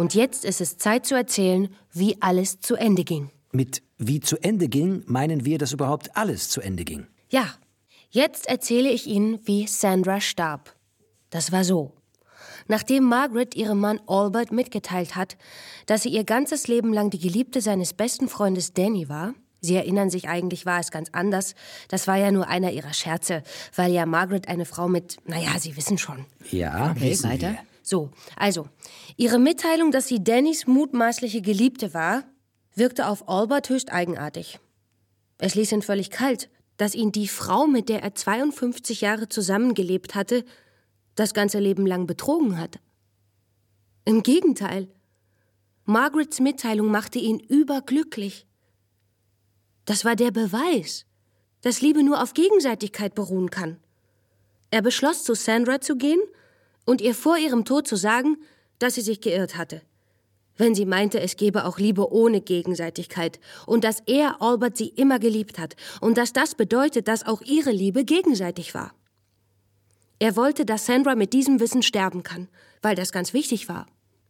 Und jetzt ist es Zeit zu erzählen, wie alles zu Ende ging. Mit wie zu Ende ging, meinen wir, dass überhaupt alles zu Ende ging. Ja, jetzt erzähle ich Ihnen, wie Sandra starb. Das war so. Nachdem Margaret ihrem Mann Albert mitgeteilt hat, dass sie ihr ganzes Leben lang die Geliebte seines besten Freundes Danny war, Sie erinnern sich, eigentlich war es ganz anders, das war ja nur einer ihrer Scherze, weil ja Margaret eine Frau mit, naja, Sie wissen schon. Ja, okay, weiter. Wir. So, also, ihre Mitteilung, dass sie Dannys mutmaßliche Geliebte war, wirkte auf Albert höchst eigenartig. Es ließ ihn völlig kalt, dass ihn die Frau, mit der er 52 Jahre zusammengelebt hatte, das ganze Leben lang betrogen hat. Im Gegenteil. Margarets Mitteilung machte ihn überglücklich. Das war der Beweis, dass Liebe nur auf Gegenseitigkeit beruhen kann. Er beschloss, zu Sandra zu gehen und ihr vor ihrem Tod zu sagen, dass sie sich geirrt hatte. Wenn sie meinte, es gebe auch Liebe ohne Gegenseitigkeit und dass er, Albert, sie immer geliebt hat und dass das bedeutet, dass auch ihre Liebe gegenseitig war. Er wollte, dass Sandra mit diesem Wissen sterben kann, weil das ganz wichtig war.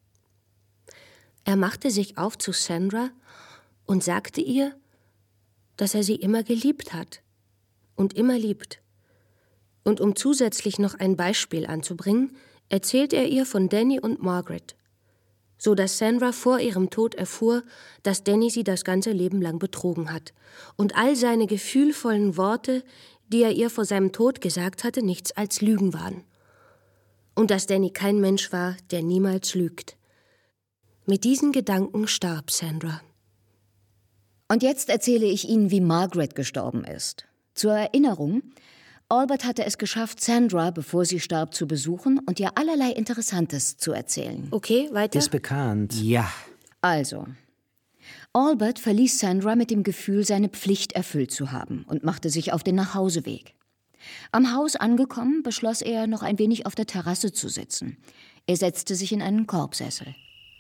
Er machte sich auf zu Sandra und sagte ihr, dass er sie immer geliebt hat und immer liebt. Und um zusätzlich noch ein Beispiel anzubringen, erzählt er ihr von Danny und Margaret, so dass Sandra vor ihrem Tod erfuhr, dass Danny sie das ganze Leben lang betrogen hat und all seine gefühlvollen Worte, die er ihr vor seinem Tod gesagt hatte, nichts als Lügen waren. Und dass Danny kein Mensch war, der niemals lügt. Mit diesen Gedanken starb Sandra. Und jetzt erzähle ich Ihnen, wie Margaret gestorben ist. Zur Erinnerung, Albert hatte es geschafft, Sandra, bevor sie starb, zu besuchen und ihr allerlei Interessantes zu erzählen. Okay, weiter? Ist bekannt. Ja. Also, Albert verließ Sandra mit dem Gefühl, seine Pflicht erfüllt zu haben und machte sich auf den Nachhauseweg. Am Haus angekommen, beschloss er, noch ein wenig auf der Terrasse zu sitzen. Er setzte sich in einen Korbsessel.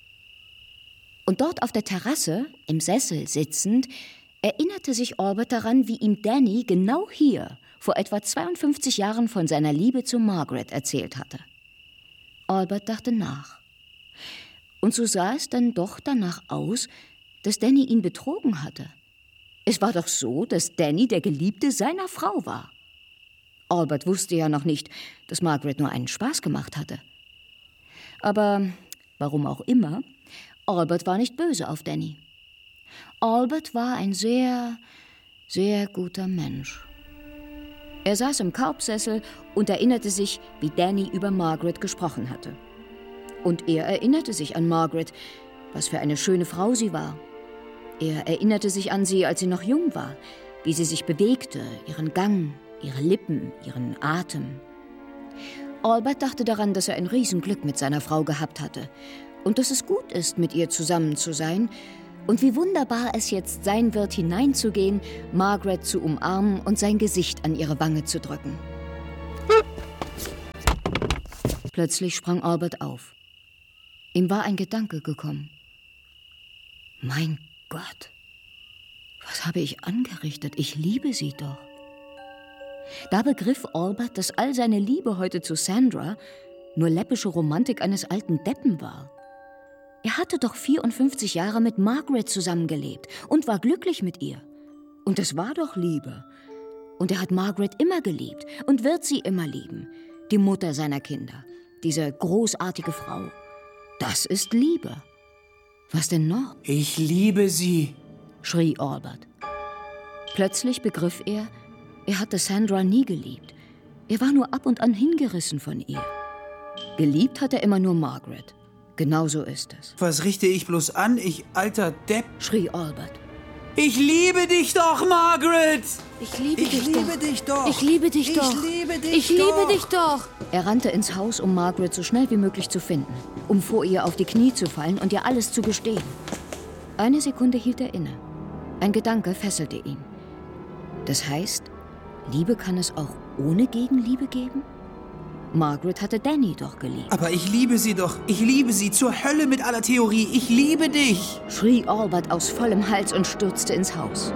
Und dort auf der Terrasse, im Sessel sitzend, erinnerte sich Albert daran, wie ihm Danny genau hier vor etwa 52 Jahren von seiner Liebe zu Margaret erzählt hatte. Albert dachte nach. Und so sah es dann doch danach aus, dass Danny ihn betrogen hatte. Es war doch so, dass Danny der Geliebte seiner Frau war. Albert wusste ja noch nicht, dass Margaret nur einen Spaß gemacht hatte. Aber warum auch immer, Albert war nicht böse auf Danny. Albert war ein sehr, sehr guter Mensch. Er saß im Korbsessel und erinnerte sich, wie Danny über Margaret gesprochen hatte. Und er erinnerte sich an Margaret, was für eine schöne Frau sie war. Er erinnerte sich an sie, als sie noch jung war, wie sie sich bewegte, ihren Gang, ihre Lippen, ihren Atem. Albert dachte daran, dass er ein Riesenglück mit seiner Frau gehabt hatte und dass es gut ist, mit ihr zusammen zu sein und wie wunderbar es jetzt sein wird, hineinzugehen, Margaret zu umarmen und sein Gesicht an ihre Wange zu drücken. Plötzlich sprang Albert auf. Ihm war ein Gedanke gekommen. Mein Gott, was habe ich angerichtet? Ich liebe sie doch. Da begriff Albert, dass all seine Liebe heute zu Sandra nur läppische Romantik eines alten Deppen war. Er hatte doch 54 Jahre mit Margaret zusammengelebt und war glücklich mit ihr. Und es war doch Liebe. Und er hat Margaret immer geliebt und wird sie immer lieben. Die Mutter seiner Kinder, diese großartige Frau. Das ist Liebe. Was denn noch? Ich liebe sie, schrie Albert. Plötzlich begriff er hatte Sandra nie geliebt. Er war nur ab und an hingerissen von ihr. Geliebt hat er immer nur Margaret. Genau so ist es. Was richte ich bloß an, ich alter Depp? Schrie Albert. Ich liebe dich doch, Margaret! Ich liebe dich doch. Ich liebe dich doch. Er rannte ins Haus, um Margaret so schnell wie möglich zu finden, um vor ihr auf die Knie zu fallen und ihr alles zu gestehen. Eine Sekunde hielt er inne. Ein Gedanke fesselte ihn. Das heißt, Liebe kann es auch ohne Gegenliebe geben? Margaret hatte Danny doch geliebt. Aber ich liebe sie doch. Ich liebe sie. Zur Hölle mit aller Theorie. Ich liebe dich. Schrie Albert aus vollem Hals und stürzte ins Haus.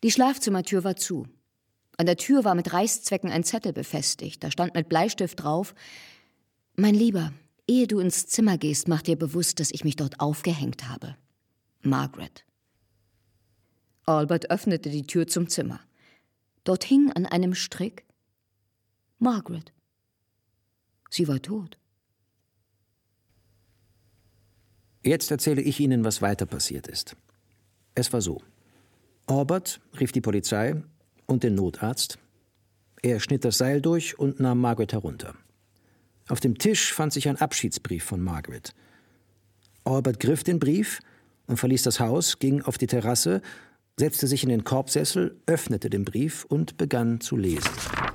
Die Schlafzimmertür war zu. An der Tür war mit Reißzwecken ein Zettel befestigt. Da stand mit Bleistift drauf: »Mein Lieber, ehe du ins Zimmer gehst, mach dir bewusst, dass ich mich dort aufgehängt habe. Margaret.« Albert öffnete die Tür zum Zimmer. Dort hing an einem Strick Margaret. Sie war tot. Jetzt erzähle ich Ihnen, was weiter passiert ist. Es war so. Albert rief die Polizei und den Notarzt. Er schnitt das Seil durch und nahm Margaret herunter. Auf dem Tisch fand sich ein Abschiedsbrief von Margaret. Albert griff den Brief und verließ das Haus, ging auf die Terrasse, setzte sich in den Korbsessel, öffnete den Brief und begann zu lesen.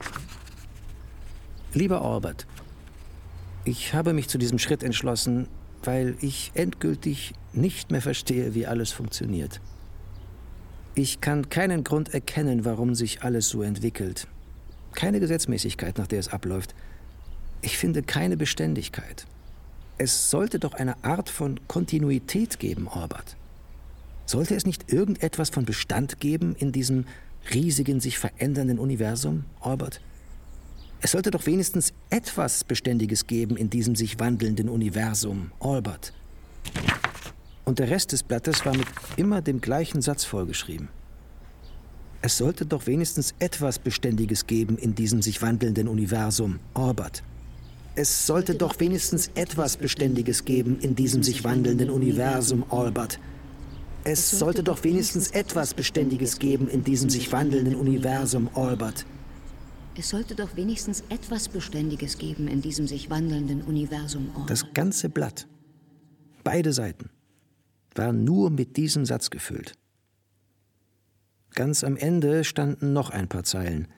Lieber Albert, ich habe mich zu diesem Schritt entschlossen, weil ich endgültig nicht mehr verstehe, wie alles funktioniert. Ich kann keinen Grund erkennen, warum sich alles so entwickelt. Keine Gesetzmäßigkeit, nach der es abläuft. Ich finde keine Beständigkeit. Es sollte doch eine Art von Kontinuität geben, Albert. Sollte es nicht irgendetwas von Bestand geben in diesem riesigen, sich verändernden Universum, Albert? Es sollte doch wenigstens etwas Beständiges geben in diesem sich wandelnden Universum, Albert. Und der Rest des Blattes war mit immer dem gleichen Satz vollgeschrieben. Es sollte doch wenigstens etwas Beständiges geben in diesem sich wandelnden Universum, Albert. Es sollte doch wenigstens etwas Beständiges geben in diesem sich wandelnden Universum, Albert. Es sollte doch wenigstens etwas Beständiges geben in diesem sich wandelnden Universum, Albert. Es sollte doch wenigstens etwas Beständiges geben in diesem sich wandelnden Universum, Albert. Das ganze Blatt, beide Seiten, war nur mit diesem Satz gefüllt. Ganz am Ende standen noch ein paar Zeilen.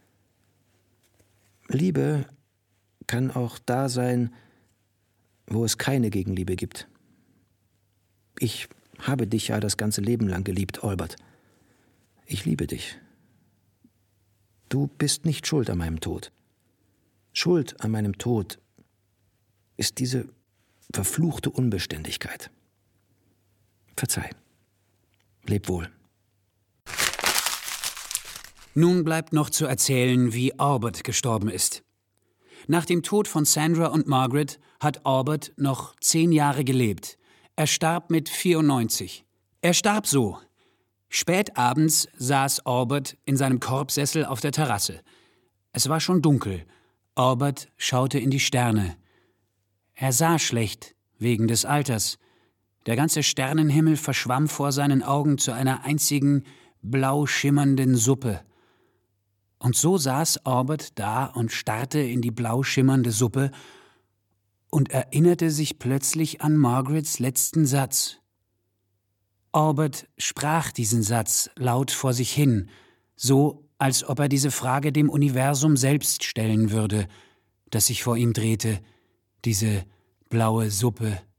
Liebe kann auch da sein, wo es keine Gegenliebe gibt. Ich habe dich ja das ganze Leben lang geliebt, Albert. Ich liebe dich. Du bist nicht schuld an meinem Tod. Schuld an meinem Tod ist diese verfluchte Unbeständigkeit. Verzeih. Leb wohl. Nun bleibt noch zu erzählen, wie Albert gestorben ist. Nach dem Tod von Sandra und Margaret hat Albert noch 10 Jahre gelebt. Er starb mit 94. Er starb so. Spät abends saß Albert in seinem Korbsessel auf der Terrasse. Es war schon dunkel. Albert schaute in die Sterne. Er sah schlecht, wegen des Alters. Der ganze Sternenhimmel verschwamm vor seinen Augen zu einer einzigen, blau schimmernden Suppe. Und so saß Albert da und starrte in die blau schimmernde Suppe und erinnerte sich plötzlich an Margarets letzten Satz. Albert sprach diesen Satz laut vor sich hin, so als ob er diese Frage dem Universum selbst stellen würde, das sich vor ihm drehte, diese blaue Suppe